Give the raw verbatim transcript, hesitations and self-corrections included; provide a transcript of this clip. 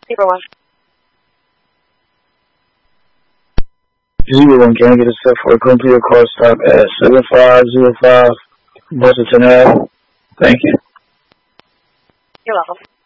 Zero one. Zero one, can I get a set for a complete call stop at seven five zero five Busterton Ave? Thank you. You're welcome.